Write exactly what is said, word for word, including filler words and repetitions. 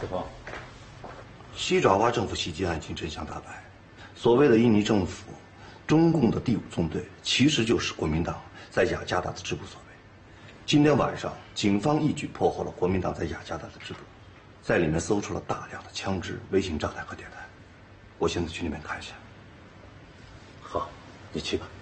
傅， 西爪哇政府袭击案已经真相大白，所谓的印尼政府、中共的第五纵队，其实就是国民党在雅加达的支部所为。今天晚上，警方一举破获了国民党在雅加达的支部，在里面搜出了大量的枪支、微型炸弹和电弹。我现在去那边看一下。 好，你去吧。